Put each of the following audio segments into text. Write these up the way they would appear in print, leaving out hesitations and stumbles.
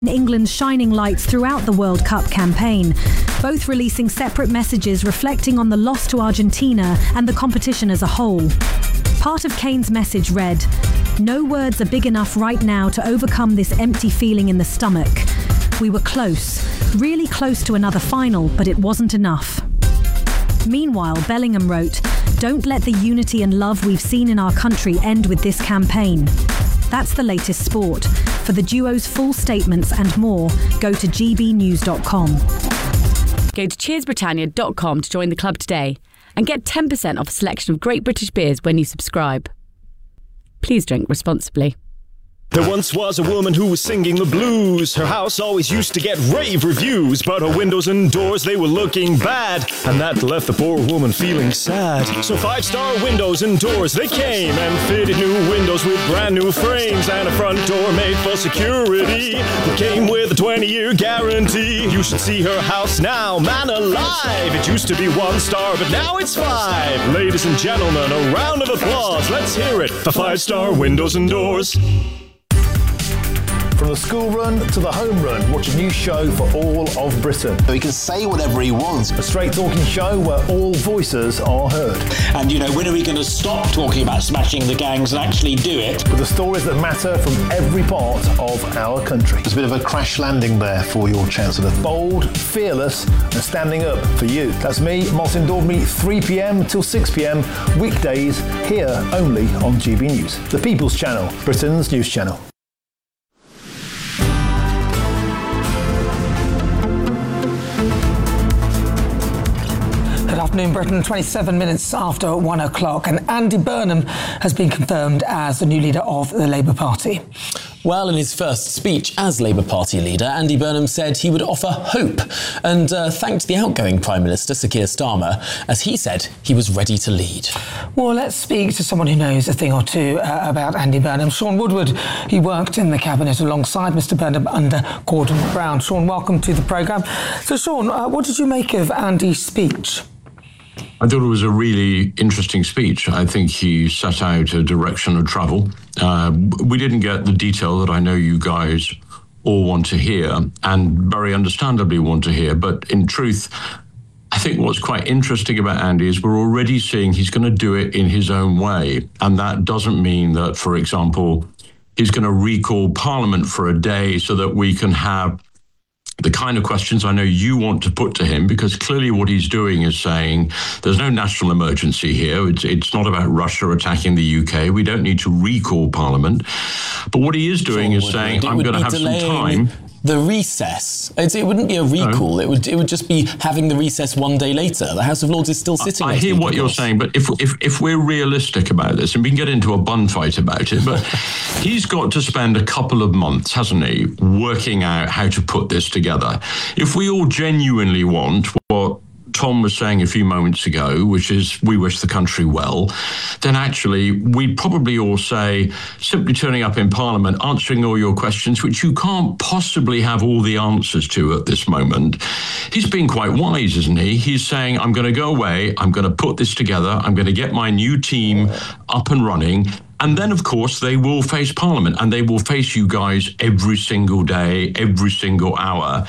England's shining lights throughout the World Cup campaign, both releasing separate messages reflecting on the loss to Argentina and the competition as a whole. Part of Kane's message read, "No words are big enough right now to overcome this empty feeling in the stomach. We were close, really close to another final, but it wasn't enough." Meanwhile, Bellingham wrote, "Don't let the unity and love we've seen in our country end with this campaign." That's the latest sport. For the duo's full statements and more, go to gbnews.com. Go to cheersbritannia.com to join the club today and get 10% off a selection of great British beers when you subscribe. Please drink responsibly. There once was a woman who was singing the blues. Her house always used to get rave reviews, but her windows and doors, they were looking bad, and that left the poor woman feeling sad. So 5-star windows and doors, they came and fitted new windows with brand new frames and a front door made for security that came with a 20-year guarantee. You should see her house now, man alive. It used to be 1 star, but now it's 5. Ladies and gentlemen, a round of applause. Let's hear it for 5-star windows and doors. From the school run to the home run, watch a new show for all of Britain. So he can say whatever he wants. A straight talking show where all voices are heard. And, when are we going to stop talking about smashing the gangs and actually do it? With the stories that matter from every part of our country. There's a bit of a crash landing there for your Chancellor. Bold, fearless and standing up for you. That's me, Martin Daubney, 3 p.m. till 6 p.m, weekdays, here only on GB News. The People's Channel, Britain's news channel. Good afternoon, Britain. 27 minutes after 1 o'clock, and Andy Burnham has been confirmed as the new leader of the Labour Party. Well, in his first speech as Labour Party leader, Andy Burnham said he would offer hope and thanked the outgoing Prime Minister, Sir Keir Starmer, as he said he was ready to lead. Well, let's speak to someone who knows a thing or two about Andy Burnham. Sean Woodward, he worked in the Cabinet alongside Mr Burnham under Gordon Brown. Sean, welcome to the programme. So, Sean, what did you make of Andy's speech? I thought it was a really interesting speech. I think he set out a direction of travel. We didn't get the detail that I know you guys all want to hear, and very understandably want to hear. But in truth, I think what's quite interesting about Andy is we're already seeing he's going to do it in his own way. And that doesn't mean that, for example, he's going to recall Parliament for a day so that we can have the kind of questions I know you want to put to him, because clearly what he's doing is saying there's no national emergency here. It's not about Russia attacking the UK. We don't need to recall Parliament. But what he is doing is saying, I'm going to have some time. The recess. It wouldn't be a recall. No. It would just be having the recess one day later. The House of Lords is still sitting. I hear what you're saying, but if we're realistic about this, and we can get into a bun fight about it, but he's got to spend a couple of months, hasn't he, working out how to put this together. If we all genuinely want what Tom was saying a few moments ago, which is we wish the country well, then actually we'd probably all say simply turning up in Parliament, answering all your questions, which you can't possibly have all the answers to at this moment. He's been quite wise, isn't he? He's saying, I'm going to go away, I'm going to put this together, I'm going to get my new team up and running. And then, of course, they will face Parliament, and they will face you guys every single day, every single hour,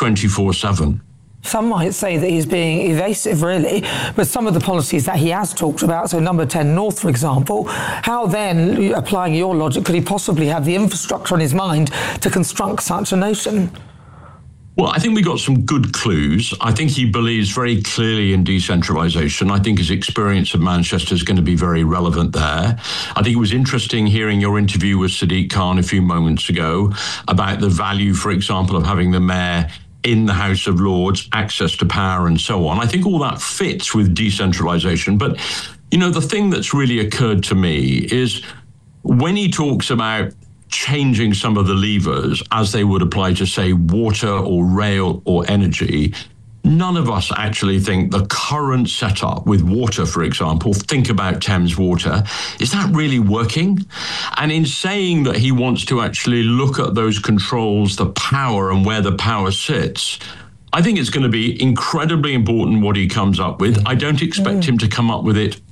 24/7. Some might say that he's being evasive, really, but some of the policies that he has talked about, so number 10 North, for example, how then, applying your logic, could he possibly have the infrastructure in his mind to construct such a notion? Well, I think we got some good clues. I think he believes very clearly in decentralisation. I think his experience of Manchester is going to be very relevant there. I think it was interesting hearing your interview with Sadiq Khan a few moments ago about the value, for example, of having the mayor in the House of Lords, access to power and so on. I think all that fits with decentralisation. But, the thing that's really occurred to me is when he talks about changing some of the levers as they would apply to, say, water or rail or energy, none of us actually think the current setup with water, for example, think about Thames Water, is that really working? And in saying that he wants to actually look at those controls, the power and where the power sits, I think it's going to be incredibly important what he comes up with. I don't expect him to come up with it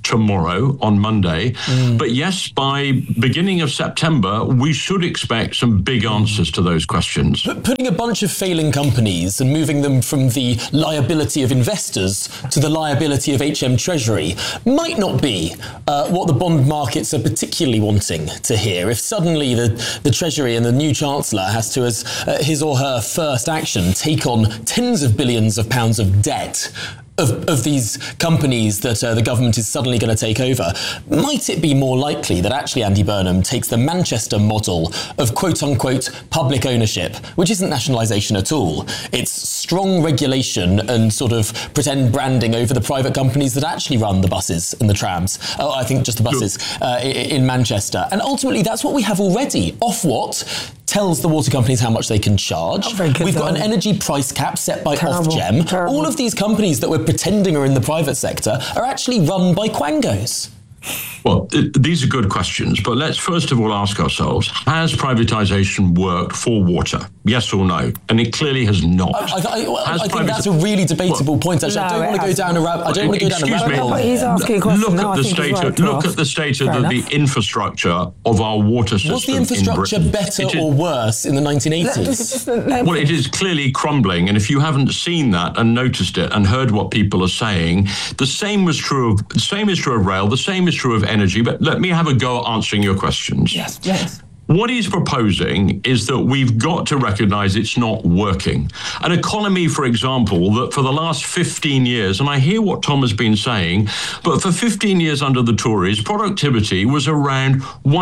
tomorrow on Monday. But yes, by beginning of September, we should expect some big answers to those questions. Putting a bunch of failing companies and moving them from the liability of investors to the liability of HM Treasury might not be what the bond markets are particularly wanting to hear. If suddenly the Treasury and the new Chancellor has to, as his or her first action, take on tens of billions of pounds of debt of these companies that the government is suddenly going to take over, might it be more likely that actually Andy Burnham takes the Manchester model of quote-unquote public ownership, which isn't nationalisation at all? It's strong regulation and sort of pretend branding over the private companies that actually run the buses and the trams. Oh, I think just the buses in Manchester. And ultimately, that's what we have already. Ofwat tells the water companies how much they can charge. We've got an energy price cap set by Ofgem. All of these companies that we're pretending are in the private sector are actually run by quangos. Well, these are good questions, but let's first of all ask ourselves, has privatisation worked for water? Yes or no? And it clearly has not. I think that's a really debatable point. Actually, I don't want to go down a rabbit hole. He's asking a question. Look at the state of the infrastructure of our water system. Was the infrastructure better or worse in the 1980s? Well, it is clearly crumbling, and if you haven't seen that and noticed it and heard what people are saying, the same is true of rail, the same is true of energy. But let me have a go at answering your questions. Yes. What he's proposing is that we've got to recognise it's not working. An economy, for example, that for the last 15 years, and I hear what Tom has been saying, but for 15 years under the Tories, productivity was around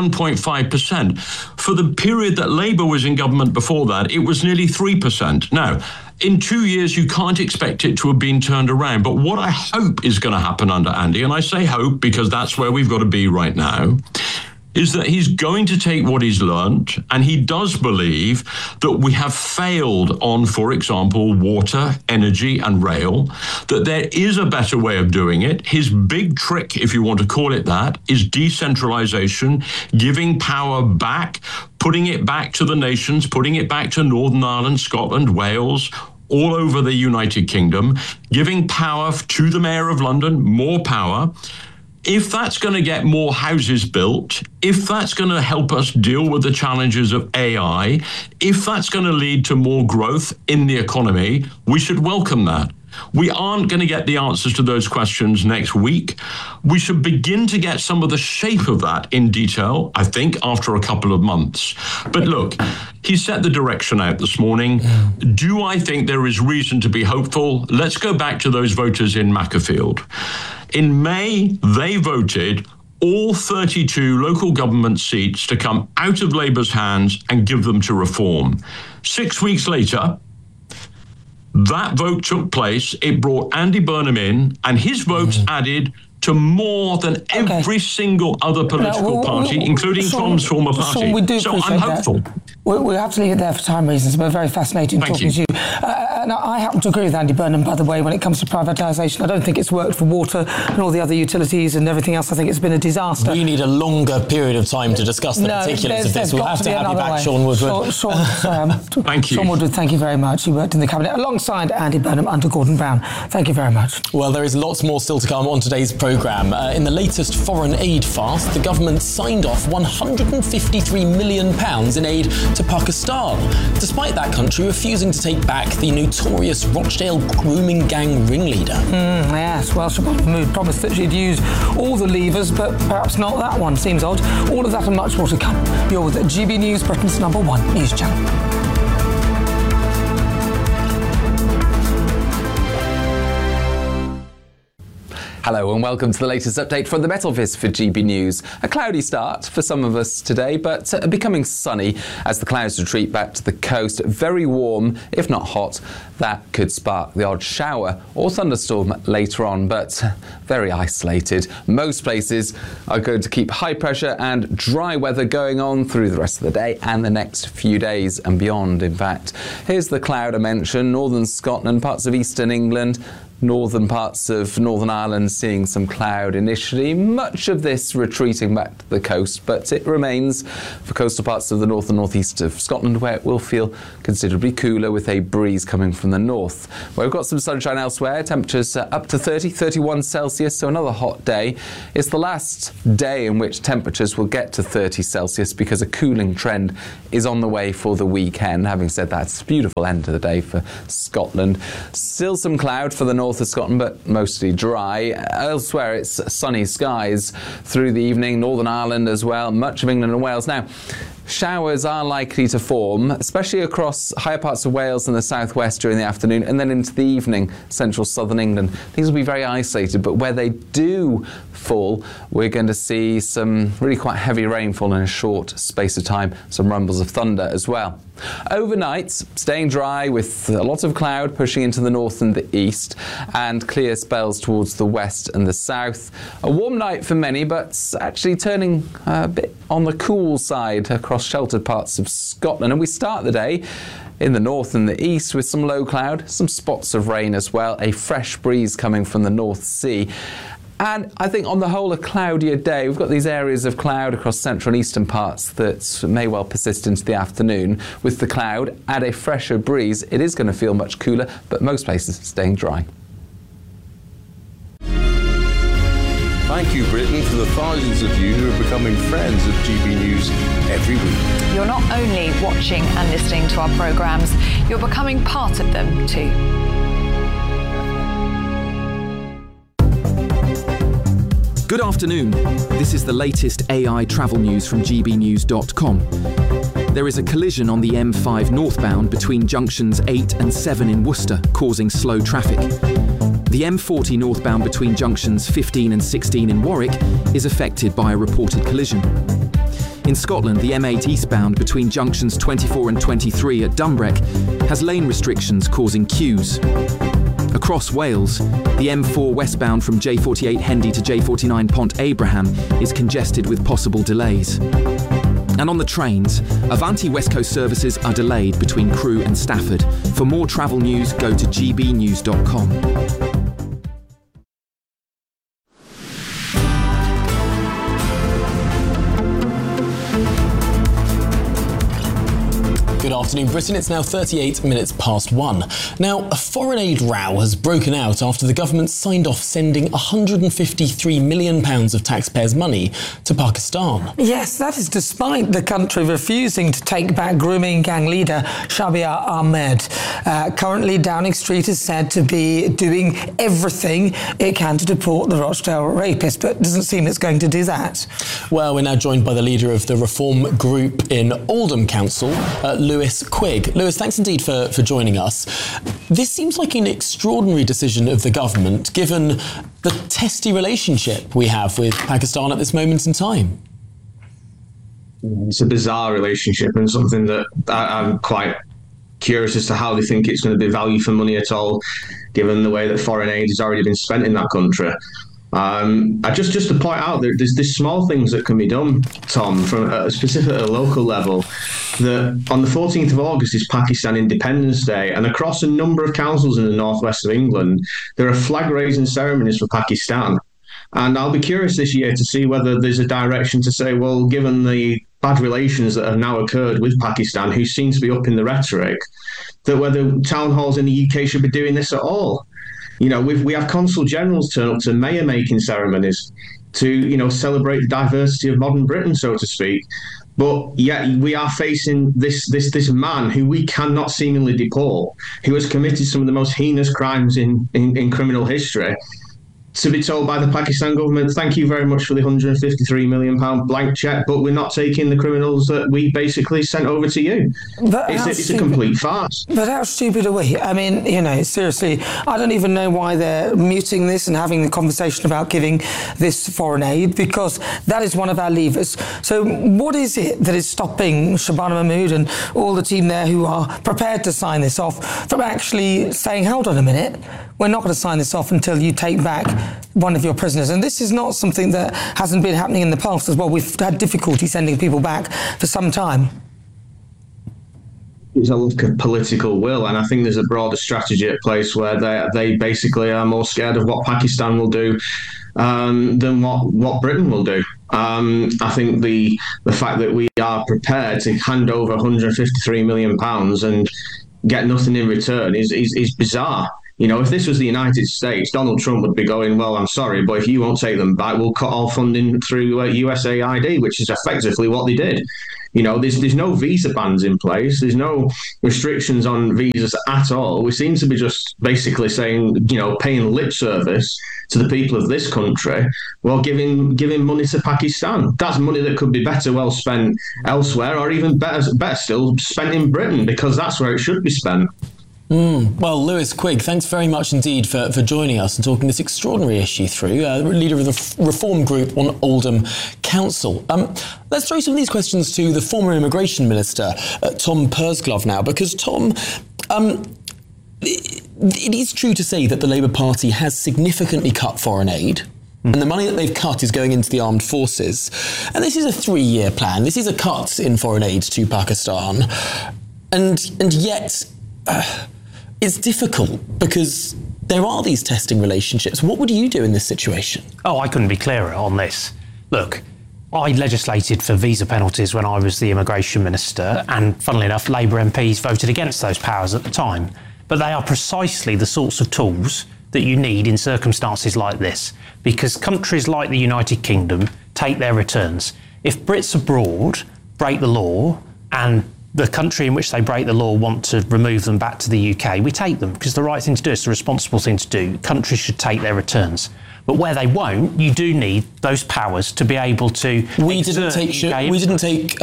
1.5%. For the period that Labour was in government before that, it was nearly 3%. Now, in 2 years, you can't expect it to have been turned around. But what I hope is going to happen under Andy, and I say hope because that's where we've got to be right now, is that he's going to take what he's learned, and he does believe that we have failed on, for example, water, energy and rail, that there is a better way of doing it. His big trick, if you want to call it that, is decentralisation, giving power back, putting it back to the nations, putting it back to Northern Ireland, Scotland, Wales, all over the United Kingdom, giving power to the Mayor of London, more power. If that's going to get more houses built, if that's going to help us deal with the challenges of AI, if that's going to lead to more growth in the economy, we should welcome that. We aren't going to get the answers to those questions next week. We should begin to get some of the shape of that in detail, I think, after a couple of months. But look, he set the direction out this morning. Do I think there is reason to be hopeful? Let's go back to those voters in Macclesfield. In May, they voted all 32 local government seats to come out of Labour's hands and give them to Reform. 6 weeks later, that vote took place. It brought Andy Burnham in, and his votes added to more than every single other political party, including Tom's former party. Sean, we do so I'm hopeful. We have to leave it there for time reasons, but very fascinating talking to you. And I happen to agree with Andy Burnham, by the way, when it comes to privatisation. I don't think it's worked for water and all the other utilities and everything else. I think it's been a disaster. We need a longer period of time to discuss the particulars of this. We'll have to have you back, Sean Woodward. Thank you. Sean Woodward, thank you very much. He worked in the Cabinet alongside Andy Burnham under Gordon Brown. Thank you very much. Well, there is lots more still to come on today's programme. In the latest foreign aid fast, the government signed off £153 million in aid to Pakistan, despite that country refusing to take back the notorious Rochdale grooming gang ringleader. Yes, well, Shabbat Mahmood promised that she'd use all the levers, but perhaps not that one. Seems odd. All of that and much more to come. You're with GB News, Britain's #1 news channel. Hello and welcome to the latest update from the Met Office for GB News. A cloudy start for some of us today, but becoming sunny as the clouds retreat back to the coast. Very warm, if not hot. That could spark the odd shower or thunderstorm later on, but very isolated. Most places are going to keep high pressure and dry weather going on through the rest of the day and the next few days and beyond, in fact. Here's the cloud I mentioned: northern Scotland, parts of eastern England, Northern parts of Northern Ireland seeing some cloud initially, much of this retreating back to the coast, but it remains for coastal parts of the north and northeast of Scotland, where it will feel considerably cooler with a breeze coming from the north. We've got some sunshine elsewhere, temperatures up to 31 Celsius, so another hot day. It's the last day in which temperatures will get to 30 Celsius because a cooling trend is on the way for the weekend. Having said that, it's a beautiful end to the day for Scotland. Still some cloud for the north of Scotland, but mostly dry. Elsewhere, it's sunny skies through the evening. Northern Ireland as well, much of England and Wales. Now, showers are likely to form, especially across higher parts of Wales and the southwest during the afternoon, and then into the evening, central southern England. These will be very isolated, but where they do fall, we're going to see some really quite heavy rainfall in a short space of time, some rumbles of thunder as well. Overnight, staying dry with a lot of cloud pushing into the north and the east, and clear spells towards the west and the south. A warm night for many, but actually turning a bit on the cool side across sheltered parts of Scotland. And we start the day in the north and the east with some low cloud, some spots of rain as well, a fresh breeze coming from the North Sea. And I think on the whole a cloudier day. We've got these areas of cloud across central and eastern parts that may well persist into the afternoon. With the cloud and a fresher breeze, it is going to feel much cooler, but most places staying dry. Thank you, Britain, for the thousands of you who are becoming friends of GB News every week. You're not only watching and listening to our programmes, you're becoming part of them too. Good afternoon. This is the latest AI travel news from gbnews.com. There is a collision on the M5 northbound between junctions 8 and 7 in Worcester, causing slow traffic. The M40 northbound between junctions 15 and 16 in Warwick is affected by a reported collision. In Scotland, the M8 eastbound between junctions 24 and 23 at Dumbreck has lane restrictions causing queues. Across Wales, the M4 westbound from J48 Hendy to J49 Pont Abraham is congested with possible delays. And on the trains, Avanti West Coast services are delayed between Crewe and Stafford. For more travel news, go to gbnews.com. Good afternoon, Britain. It's now 38 minutes past 1. Now, a foreign aid row has broken out after the government signed off sending £153 million of taxpayers' money to Pakistan. Yes, that is despite the country refusing to take back grooming gang leader Shabir Ahmed. Currently, Downing Street is said to be doing everything it can to deport the Rochdale rapist, but it doesn't seem it's going to do that. Well, we're now joined by the leader of the reform group in Oldham Council, Lewis Quigg. Lewis, thanks indeed for joining us. This seems like an extraordinary decision of the government, given the testy relationship we have with Pakistan at this moment in time. It's a bizarre relationship and something that I'm quite curious as to how they think it's going to be value for money at all, given the way that foreign aid has already been spent in that country. Just to point out, there's small things that can be done, Tom, from specific at a local level. That on the 14th of August is Pakistan Independence Day, and across a number of councils in the northwest of England, there are flag-raising ceremonies for Pakistan. And I'll be curious this year to see whether there's a direction to say, well, given the bad relations that have now occurred with Pakistan, who seem to be up in the rhetoric, that whether town halls in the UK should be doing this at all. You know, we have consul generals turn up to mayor-making ceremonies to, you know, celebrate the diversity of modern Britain, so to speak. But yet we are facing this man who we cannot seemingly deport, who has committed some of the most heinous crimes in criminal history, to be told by the Pakistan government, thank you very much for the £153 million blank cheque, but we're not taking the criminals that we basically sent over to you. It's a complete farce. But how stupid are we? I mean, you know, seriously, I don't even know why they're muting this and having the conversation about giving this foreign aid, because that is one of our levers. So what is it that is stopping Shabana Mahmood and all the team there who are prepared to sign this off from actually saying, hold on a minute, we're not going to sign this off until you take back one of your prisoners? And this is not something that hasn't been happening in the past as well. We've had difficulty sending people back for some time. it's a lack of political will, and I think there's a broader strategy at place where they basically are more scared of what Pakistan will do than what Britain will do. I think the fact that we are prepared to hand over £153 million and get nothing in return is bizarre. You know, if this was the United States, Donald Trump would be going, well, I'm sorry, but if you won't take them back, we'll cut all funding through USAID, which is effectively what they did. You know, there's no visa bans in place. There's no restrictions on visas at all. We seem to be just basically saying, you know, paying lip service to the people of this country while giving money to Pakistan. That's money that could be better well spent elsewhere, or even better still spent in Britain, because that's where it should be spent. Well, Lewis Quigg, thanks very much indeed for joining us and talking this extraordinary issue through, leader of the Reform Group on Oldham Council. Let's throw some of these questions to the former Immigration Minister, Tom Pursglove, now, because, Tom, it is true to say that the Labour Party has significantly cut foreign aid. And the money that they've cut is going into the armed forces. And this is a 3-year plan. This is a cut in foreign aid to Pakistan. And yet... it's difficult because there are these testing relationships. What would you do in this situation? Oh, I couldn't be clearer on this. Look, I legislated for visa penalties when I was the Immigration Minister, and funnily enough, Labour MPs voted against those powers at the time. But they are precisely the sorts of tools that you need in circumstances like this, because countries like the United Kingdom take their returns. If Brits abroad break the law and the country in which they break the law want to remove them back to the UK, we take them, because the right thing to do, it's the responsible thing to do. Countries should take their returns. But where they won't, you do need those powers to be able to... We didn't take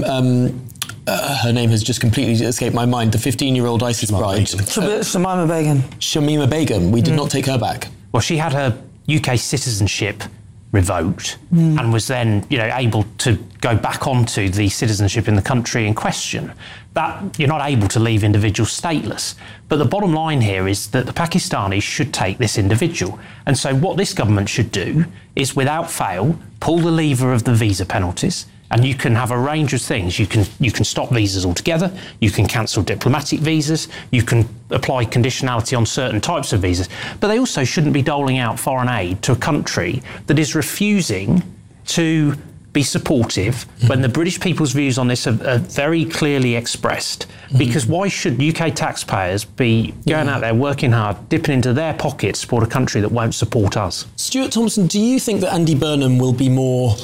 her name has just completely escaped my mind, the 15-year-old ISIS bride. Shamima Begum. Shamima Begum. We did not take her back. Well, she had her UK citizenship revoked and was then, able to go back onto the citizenship in the country in question. That you're not able to leave individuals stateless. But the bottom line here is that the Pakistanis should take this individual. And so what this government should do is, without fail, pull the lever of the visa penalties. And you can have a range of things. You can stop visas altogether. You can cancel diplomatic visas. You can apply conditionality on certain types of visas. But they also shouldn't be doling out foreign aid to a country that is refusing to be supportive when the British people's views on this are very clearly expressed. Because why should UK taxpayers be going out there working hard, dipping into their pockets to support a country that won't support us? Stuart Thompson, do you think that Andy Burnham will be more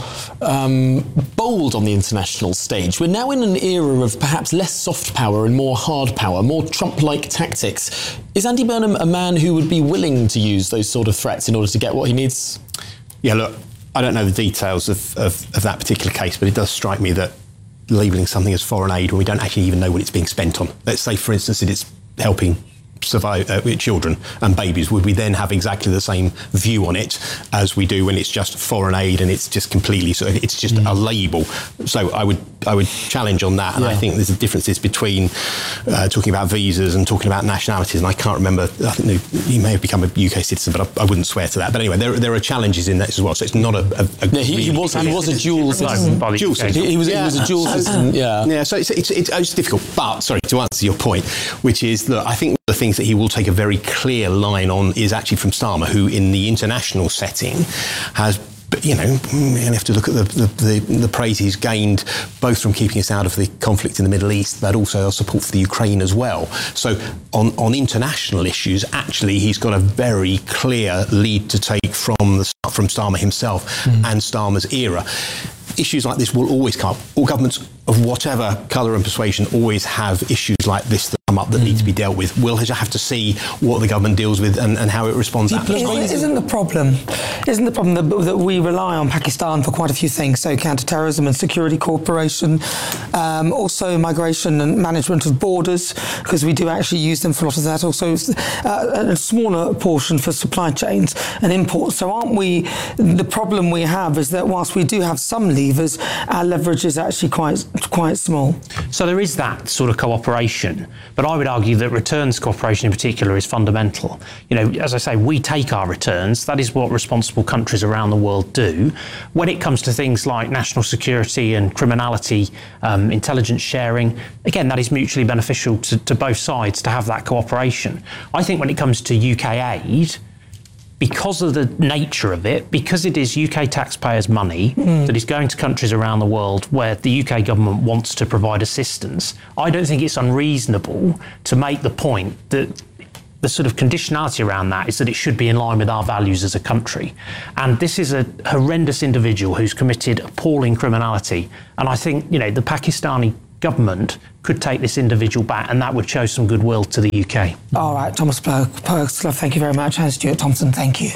bold on the international stage? We're now in an era of perhaps less soft power and more hard power, more Trump-like tactics. Is Andy Burnham a man who would be willing to use those sort of threats in order to get what he needs? Yeah, look, I don't know the details of that particular case, but it does strike me that labelling something as foreign aid when we don't actually even know what it's being spent on. Let's say, for instance, that it's helping survive children and babies. Would we then have exactly the same view on it as we do when it's just foreign aid and it's just completely it's just a label? So I would challenge on that, and I think there's differences between talking about visas and talking about nationalities. And I can't remember. I think he may have become a UK citizen, but I wouldn't swear to that. But anyway, there are challenges in that as well. So it's not he was a dual citizen. Dual citizen. He was a dual citizen. Yeah. So it's difficult. But sorry, to answer your point, which is that I think the things that he will take a very clear line on is actually from Starmer, who in the international setting has, you have to look at the praise he's gained both from keeping us out of the conflict in the Middle East, but also our support for the Ukraine as well. So on international issues, actually, he's got a very clear lead to take from Starmer himself and Starmer's era. Issues like this will always come up. All governments of whatever colour and persuasion always have issues like this that come up that need to be dealt with. We'll have to see what the government deals with and how it responds. Isn't the problem that we rely on Pakistan for quite a few things? So counter-terrorism and security cooperation, also migration and management of borders, because we do actually use them for a lot of that. Also a smaller portion for supply chains and imports. So the problem we have is that whilst we do have some levers, our leverage is actually quite small. So there is that sort of cooperation. But But I would argue that returns cooperation in particular is fundamental. As I say, we take our returns. That is what responsible countries around the world do. When it comes to things like national security and criminality, intelligence sharing, again, that is mutually beneficial to both sides to have that cooperation. I think when it comes to UK aid, because of the nature of it, because it is UK taxpayers' money that is going to countries around the world where the UK government wants to provide assistance, I don't think it's unreasonable to make the point that the sort of conditionality around that is that it should be in line with our values as a country. And this is a horrendous individual who's committed appalling criminality. And I think, the Pakistani government could take this individual back, and that would show some goodwill to the UK. All right, Thomas Perkscliffe, thank you very much, and Stuart Thompson, thank you.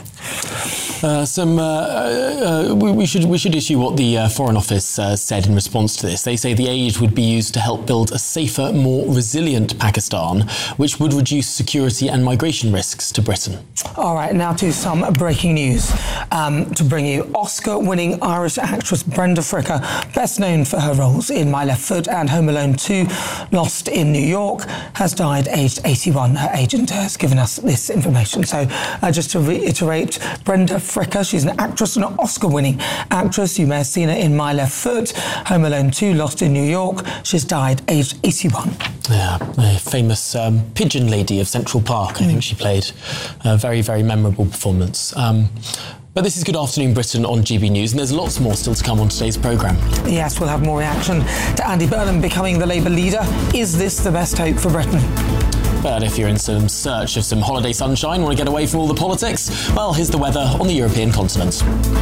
We should issue what the Foreign Office said in response to this. They say the aid would be used to help build a safer, more resilient Pakistan, which would reduce security and migration risks to Britain. All right, now to some breaking news to bring you. Oscar-winning Irish actress Brenda Fricker, best known for her roles in My Left Foot and Home Alone 2, Lost in New York, has died aged 81. Her agent has given us this information. So just to reiterate, Brenda Fricker, she's an actress and an Oscar-winning actress. You may have seen her in My Left Foot, Home Alone 2, Lost in New York. She's died aged 81. Yeah, a famous pigeon lady of Central Park, I think she played. A very, very memorable performance. But this is Good Afternoon Britain on GB News, and there's lots more still to come on today's programme. Yes, we'll have more reaction to Andy Burnham becoming the Labour leader. Is this the best hope for Britain? But if you're in some search of some holiday sunshine, want to get away from all the politics, well, here's the weather on the European continent.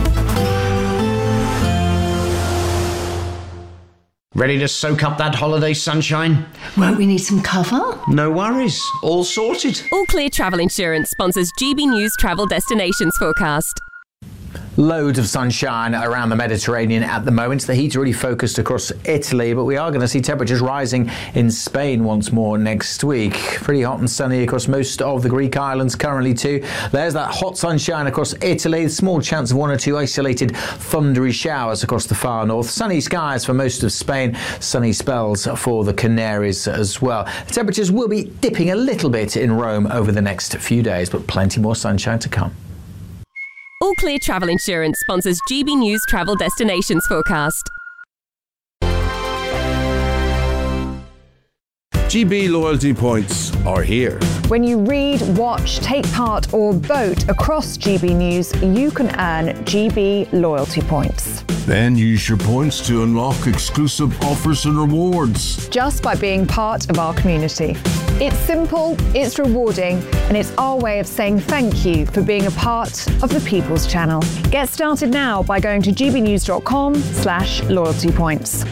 Ready to soak up that holiday sunshine? Won't we need some cover? No worries, all sorted. All Clear Travel Insurance sponsors GB News Travel Destinations Forecast. Loads of sunshine around the Mediterranean at the moment. The heat's already focused across Italy, but we are going to see temperatures rising in Spain once more next week. Pretty hot and sunny across most of the Greek islands currently too. There's that hot sunshine across Italy. Small chance of one or two isolated thundery showers across the far north. Sunny skies for most of Spain. Sunny spells for the Canaries as well. The temperatures will be dipping a little bit in Rome over the next few days, but plenty more sunshine to come. All Clear Travel Insurance sponsors GB News Travel Destinations Forecast. GB loyalty points are here. When you read, watch, take part or vote across GB News, you can earn GB loyalty points. Then use your points to unlock exclusive offers and rewards. Just by being part of our community. It's simple, it's rewarding, and it's our way of saying thank you for being a part of the People's Channel. Get started now by going to gbnews.com/loyalty points.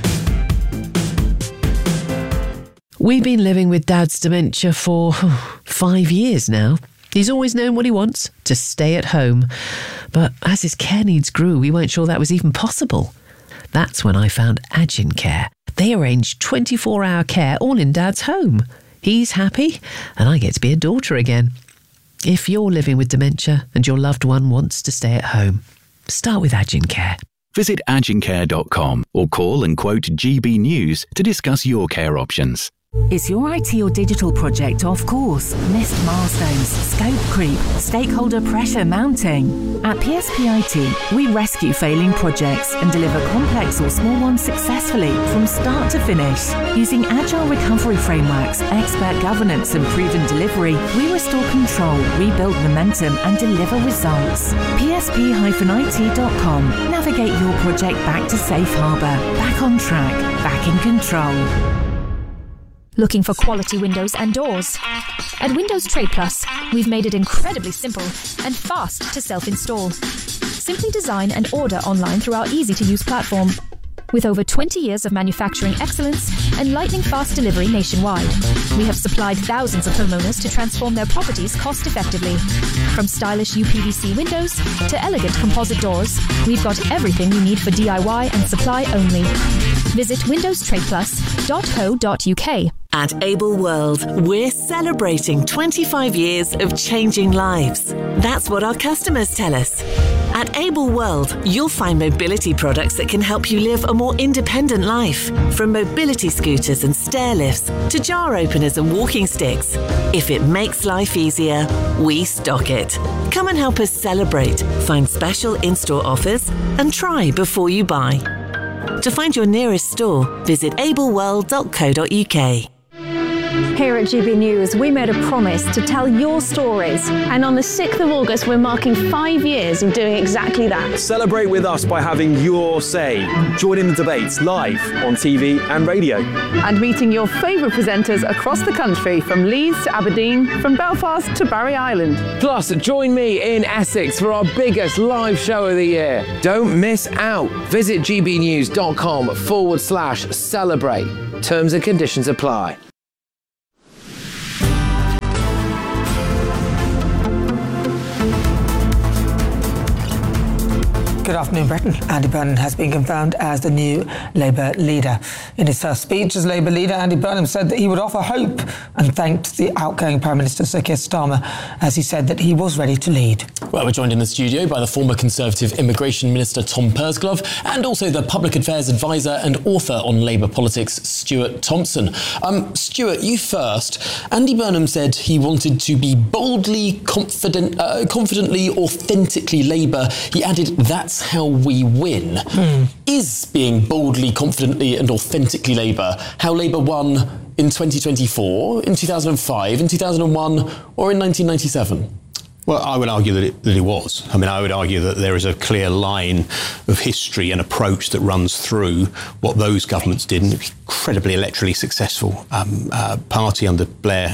We've been living with Dad's dementia for 5 years now. He's always known what he wants, to stay at home. But as his care needs grew, we weren't sure that was even possible. That's when I found Agincare. They arrange 24-hour care all in Dad's home. He's happy, and I get to be a daughter again. If you're living with dementia and your loved one wants to stay at home, start with Agincare. Visit agincare.com or call and quote GB News to discuss your care options. Is your IT or digital project off course? Missed milestones, scope creep, stakeholder pressure mounting? At PSP IT, we rescue failing projects and deliver complex or small ones successfully from start to finish. Using agile recovery frameworks, expert governance and proven delivery, we restore control, rebuild momentum and deliver results. PSP-IT.com. Navigate your project back to safe harbour, back on track, back in control. Looking for quality windows and doors? At Windows Trade Plus, we've made it incredibly simple and fast to self-install. Simply design and order online through our easy-to-use platform. With over 20 years of manufacturing excellence and lightning-fast delivery nationwide, we have supplied thousands of homeowners to transform their properties cost-effectively. From stylish UPVC windows to elegant composite doors, we've got everything you need for DIY and supply only. Visit windowstradeplus.co.uk. At Able World, we're celebrating 25 years of changing lives. That's what our customers tell us. At Able World, you'll find mobility products that can help you live a more independent life. From mobility scooters and stair lifts to jar openers and walking sticks. If it makes life easier, we stock it. Come and help us celebrate, find special in-store offers, and try before you buy. To find your nearest store, visit ableworld.co.uk. Here at GB News, we made a promise to tell your stories. And on the 6th of August, we're marking 5 years of doing exactly that. Celebrate with us by having your say. Join in the debates live on TV and radio. And meeting your favourite presenters across the country, from Leeds to Aberdeen, from Belfast to Barry Island. Plus, join me in Essex for our biggest live show of the year. Don't miss out. Visit gbnews.com/celebrate. Terms and conditions apply. Good afternoon, Britain. Andy Burnham has been confirmed as the new Labour leader. In his first speech as Labour leader, Andy Burnham said that he would offer hope and thanked the outgoing Prime Minister, Sir Keir Starmer, as he said that he was ready to lead. Well, we're joined in the studio by the former Conservative Immigration Minister Tom Pursglove and also the Public Affairs Advisor and author on Labour politics, Stuart Thompson. Stuart, you first. Andy Burnham said he wanted to be boldly, confidently, authentically Labour. He added, that's how we win. Is being boldly, confidently and authentically Labour how Labour won in 2024, in 2005, in 2001 or in 1997? Well, I would argue that it was. I mean, I would argue that there is a clear line of history and approach that runs through what those governments did. An incredibly electorally successful party under Blair,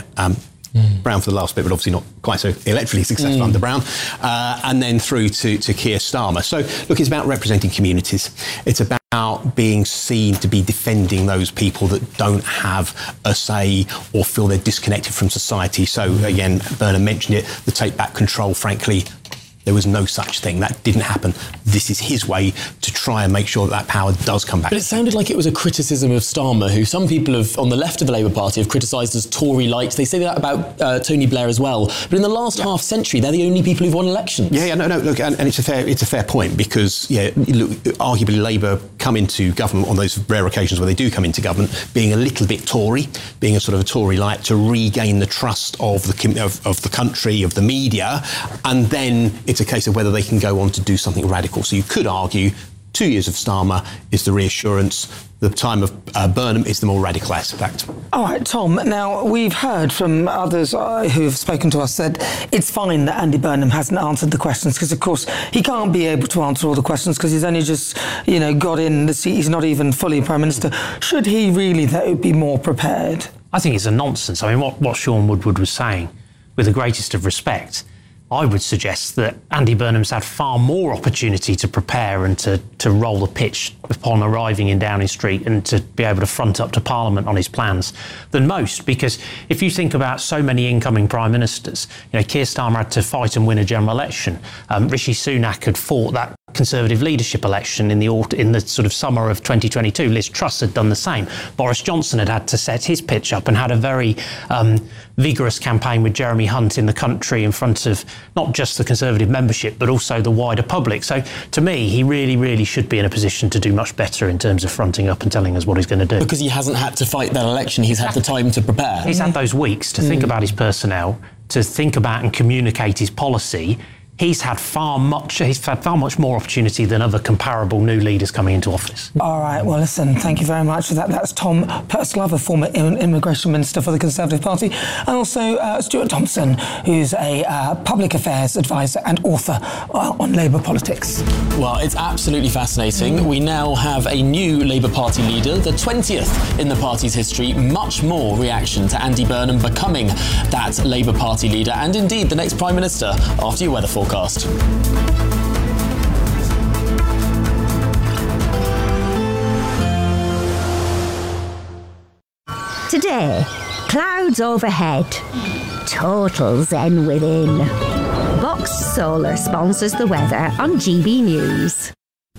Brown for the last bit, but obviously not quite so electorally successful under Brown, and then through to Keir Starmer. So, look, it's about representing communities. It's about being seen to be defending those people that don't have a say or feel they're disconnected from society. So, again, Burnham mentioned it, the Take Back Control, frankly, there was no such thing. That didn't happen. This is his way to try and make sure that power does come back. But it sounded like it was a criticism of Starmer, who some people on the left of the Labour Party have criticised as Tory light. They say that about Tony Blair as well. But in the last half century, they're the only people who've won elections. No. Look, and it's a fair point because, look, arguably Labour come into government on those rare occasions where they do come into government, being a little bit Tory, being a sort of a Tory light to regain the trust of the country, of the media, and then it's a case of whether they can go on to do something radical. So you could argue 2 years of Starmer is the reassurance, the time of Burnham is the more radical aspect. All right, Tom, now we've heard from others who have spoken to us that it's fine that Andy Burnham hasn't answered the questions because, of course, he can't be able to answer all the questions because he's only just, got in the seat. He's not even fully Prime Minister. Should he really, though, be more prepared? I think it's a nonsense. I mean, what Sean Woodward was saying, with the greatest of respect, I would suggest that Andy Burnham's had far more opportunity to prepare and to roll the pitch upon arriving in Downing Street and to be able to front up to Parliament on his plans than most. Because if you think about so many incoming Prime Ministers, Keir Starmer had to fight and win a general election. Rishi Sunak had fought that Conservative leadership election in the sort of summer of 2022. Liz Truss had done the same. Boris Johnson had to set his pitch up and had a very vigorous campaign with Jeremy Hunt in the country in front of not just the Conservative membership but also the wider public. So to me, he really, really should be in a position to do much better in terms of fronting up and telling us what he's going to do. Because he hasn't had to fight that election, he's had the time to prepare. He's had those weeks to think about his personnel, to think about and communicate his policy. He's had far much more opportunity than other comparable new leaders coming into office. All right, well, listen, thank you very much for that. That's Tom Pursglove, a former Immigration Minister for the Conservative Party, and also Stuart Thompson, who's a Public Affairs Advisor and author on Labour politics. Well, it's absolutely fascinating. We now have a new Labour Party leader, the 20th in the party's history. Much more reaction to Andy Burnham becoming that Labour Party leader and indeed the next Prime Minister after your weather forecast. Today, clouds overhead, total zen within. Box Solar sponsors the weather on GB News.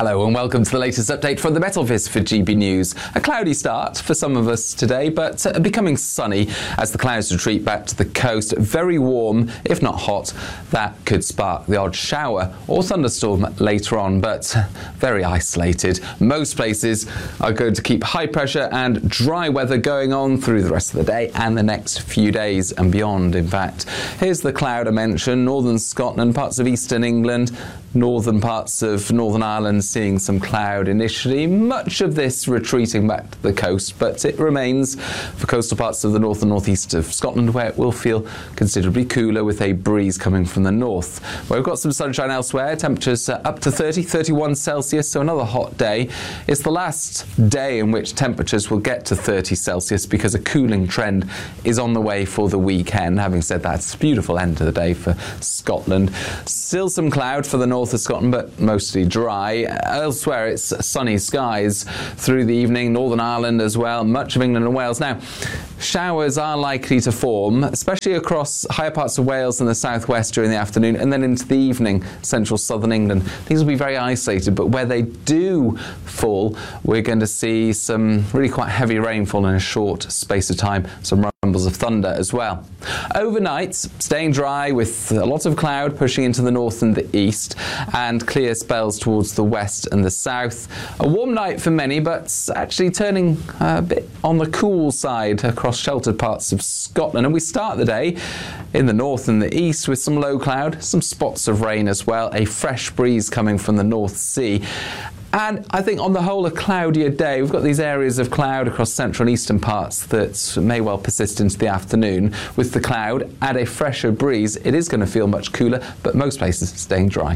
Hello and welcome to the latest update from the Metal Fist for GB News. A cloudy start for some of us today, but becoming sunny as the clouds retreat back to the coast. Very warm, if not hot. That could spark the odd shower or thunderstorm later on, but very isolated. Most places are going to keep high pressure and dry weather going on through the rest of the day and the next few days and beyond, in fact. Here's the cloud I mentioned: northern Scotland, parts of eastern England, northern parts of Northern Ireland seeing some cloud initially. Much of this retreating back to the coast, but it remains for coastal parts of the north and northeast of Scotland, where it will feel considerably cooler with a breeze coming from the north. Well, we've got some sunshine elsewhere. Temperatures up to 31 Celsius, so another hot day. It's the last day in which temperatures will get to 30 Celsius because a cooling trend is on the way for the weekend. Having said that, it's a beautiful end of the day for Scotland. Still some cloud for the north of Scotland, but mostly dry. Elsewhere, it's sunny skies through the evening. Northern Ireland as well, much of England and Wales. Now, showers are likely to form, especially across higher parts of Wales and the southwest during the afternoon, and then into the evening, central southern England. These will be very isolated, but where they do fall, we're going to see some really quite heavy rainfall in a short space of time, some rumbles of thunder as well. Overnight, staying dry with a lot of cloud pushing into the north and the east, and clear spells towards the west and the south. A warm night for many, but actually turning a bit on the cool side across sheltered parts of Scotland. And we start the day in the north and the east with some low cloud, some spots of rain as well, a fresh breeze coming from the North Sea. And I think on the whole, a cloudier day. We've got these areas of cloud across central and eastern parts that may well persist into the afternoon. With the cloud, add a fresher breeze. It is going to feel much cooler, but most places staying dry.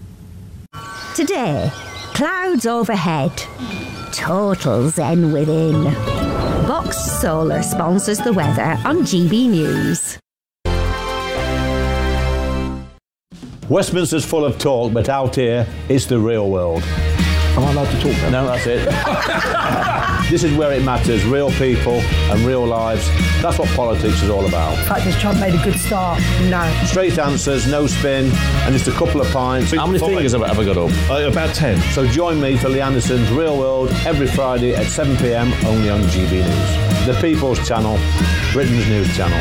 Today, clouds overhead, total zen within. Box Solar sponsors the weather on GB News. Westminster's full of talk, but out here, it's the real world. Am I allowed to talk now? No, that's it. This is where it matters, real people and real lives. That's what politics is all about. In fact, has Trump made a good start? No. Straight answers, no spin, and just a couple of pints. How many fingers have I got up? About 10. So join me for Lee Anderson's Real World every Friday at 7 p.m, only on GB News. The People's Channel, Britain's news channel.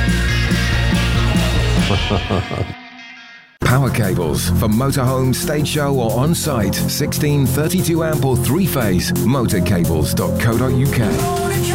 Power cables for motorhome, stage show or on-site. 16, 32 amp or 3-phase. Motorcables.co.uk.